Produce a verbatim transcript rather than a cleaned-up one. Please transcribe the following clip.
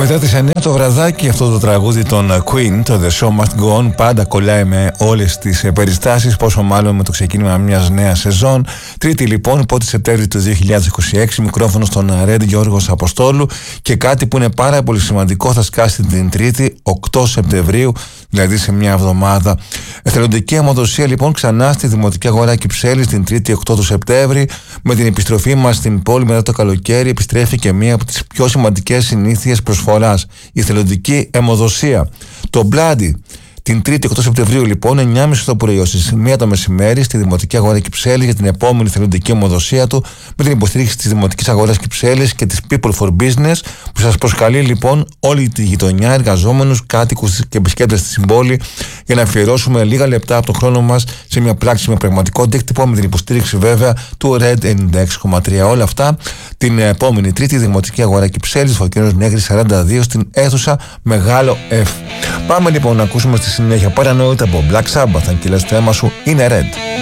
Μετά τις εννιά το βραδάκι, αυτό το τραγούδι των Queen, το The Show Must Go On, πάντα κολλάει με όλες τις περιστάσεις, πόσο μάλλον με το ξεκίνημα μιας νέας σεζόν. Τρίτη λοιπόν, πρώτη Σεπτέμβρη του δύο χιλιάδες είκοσι έξι, μικρόφωνο στον Red Γιώργος Αποστόλου, και κάτι που είναι πάρα πολύ σημαντικό θα σκάσει την Τρίτη, οκτώ Σεπτεμβρίου, δηλαδή σε μια εβδομάδα. Εθελοντική αιμοδοσία λοιπόν ξανά στη Δημοτική Αγορά Κυψέλης την Τρίτη οκτώ του Σεπτέμβρη. Με την επιστροφή μας στην πόλη μετά το καλοκαίρι, επιστρέφει και μία από τις πιο σημαντικές συνήθειες προσφοράς, η εθελοντική αιμοδοσία. Το Bloody την Τρίτη οκτώ Σεπτεμβρίου λοιπόν, εννιά και μισή το πρωί ως τις μία το μεσημέρι στη Δημοτική Αγορά Κυψέλης για την επόμενη θελοντική αιμοδοσία του, με την υποστήριξη της Δημοτικής Αγοράς Κυψέλης και της People for Business, που σας προσκαλεί λοιπόν όλη τη γειτονιά, εργαζόμενους, κάτοικους και επισκέπτες στην πόλη, για να αφιερώσουμε λίγα λεπτά από τον χρόνο μας σε μια πράξη με πραγματικό αντίκτυπο, με την υποστήριξη βέβαια του Red ενενήντα έξι κόμμα τρία. Όλα αυτά την επόμενη Τρίτη, Δημοτική Αγορά Κυψέλης, Φωκίνος Νέγρης σαράντα δύο, στην αίθουσα Μεγάλο F. Πάμε λοιπόν να ακούσουμε στη συνέχεια Παρανοείται από Black Sabbath. Αν και λες το αίμα σου είναι Red.